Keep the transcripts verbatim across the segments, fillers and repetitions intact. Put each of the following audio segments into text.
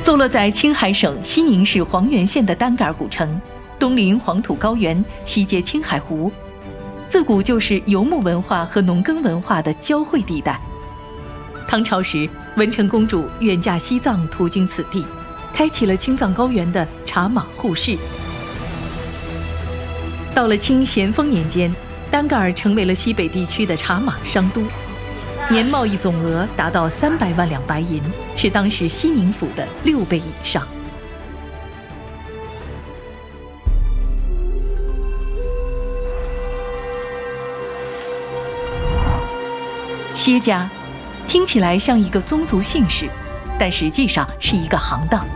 坐落在青海省西宁市黄原县的丹格尔古城，东临黄土高原，西接青海湖，自古就是游牧文化和农耕文化的交汇地带。唐朝时，文成公主远嫁西藏，途经此地，开启了青藏高原的茶马互市。到了清咸丰年间，丹格尔成为了西北地区的茶马商都，年贸易总额达到三百万两白银，是当时西宁府的六倍以上。歇家听起来像一个宗族姓氏，但实际上是一个行当。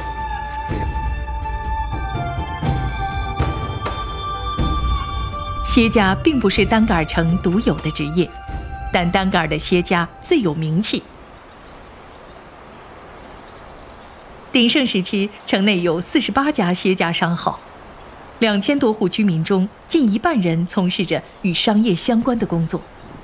歇家并不是丹格尔城独有的职业，但丹格尔的歇家最有名气。鼎盛时期，城内有四十八家歇家商号，两千多户居民中，近一半人从事着与商业相关的工作。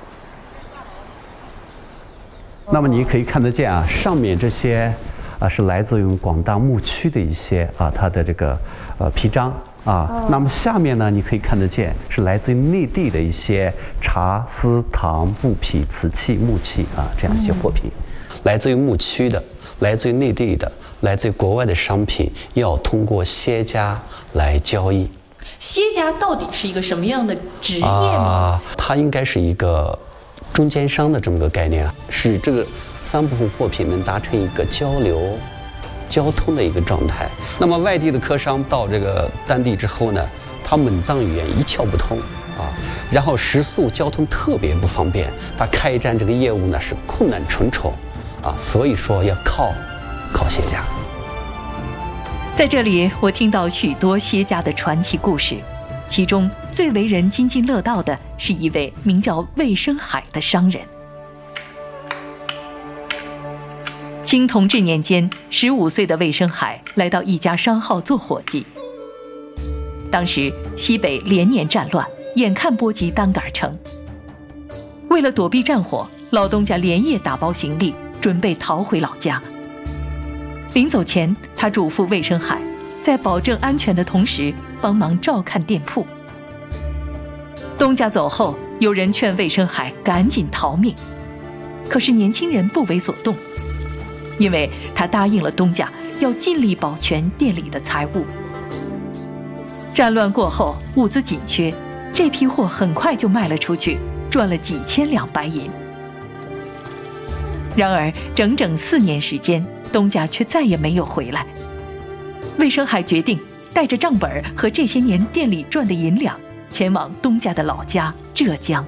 那么你可以看得见啊，上面这些啊是来自于广大牧区的一些啊它的这个呃批章啊。哦、那么下面呢，你可以看得见是来自于内地的一些茶、丝、糖、布匹、瓷器、木器啊这样一些货品，嗯、来自于牧区的，来自于内地的，来自于国外的商品，要通过歇家来交易。 歇家到底是一个什么样的职业吗？ 啊，它应该是一个中间商的这么个概念啊，使这个三部分货品能达成一个交流、交通的一个状态。那么外地的客商到这个当地之后呢，他蒙藏语言一窍不通啊，然后食宿交通特别不方便，他开展这个业务呢是困难重重啊，所以说要靠靠歇家。 在这里，我听到许多歇家的传奇故事。其中最为人津津乐道的是一位名叫魏生海的商人。清同治年间，十五岁的魏生海来到一家商号做伙计。当时西北连年战乱，眼看波及丹格尔城。为了躲避战火，老东家连夜打包行李，准备逃回老家。临走前，他嘱咐魏生海，在保证安全的同时，帮忙照看店铺。东家走后，有人劝魏生海赶紧逃命，可是年轻人不为所动，因为他答应了东家要尽力保全店里的财物。战乱过后，物资紧缺，这批货很快就卖了出去，赚了几千两白银。然而整整四年时间，东家却再也没有回来。魏生海决定带着账本和这些年店里赚的银两，前往东家的老家浙江。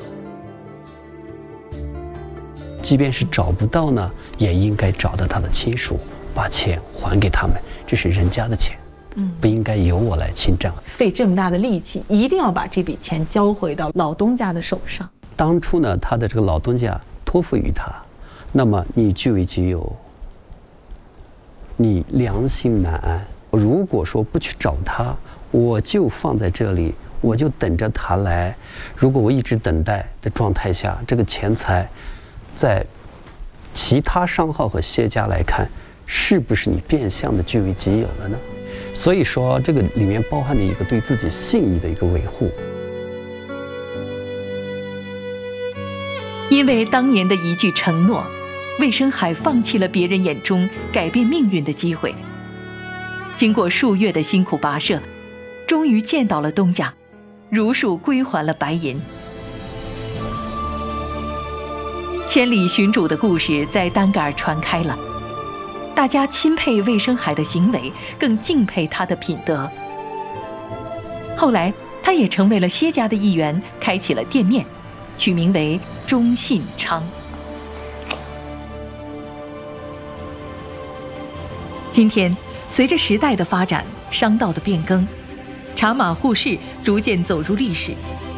即便是找不到呢，也应该找到他的亲属，把钱还给他们，这是人家的钱，嗯，不应该由我来清账。 费这么大的力气，一定要把这笔钱交回到老东家的手上。 当初呢，他的这个老东家托付于他，那么你据为己有，你良心难安。如果说不去找他，我就放在这里，我就等着他来。如果我一直等待的状态下，这个钱财在其他商号和歇家来看，是不是你变相的据为己有了呢？所以说，这个里面包含着一个对自己信义的一个维护。 因为当年的一句承诺，魏生海放弃了别人眼中改变命运的机会。经过数月的辛苦跋涉，终于见到了东家，如数归还了白银。千里寻主的故事在丹格尔传开了，大家钦佩魏生海的行为，更敬佩他的品德。后来他也成为了歇家的一员，开启了店面，取名为中信昌。今天随着时代的发展，商道的变更，茶马互市逐渐走入历史。